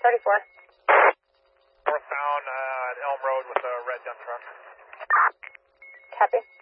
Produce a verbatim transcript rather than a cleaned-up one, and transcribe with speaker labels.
Speaker 1: thirty-four.
Speaker 2: Northbound uh, at Elm Road with a red dump truck.
Speaker 1: Copy.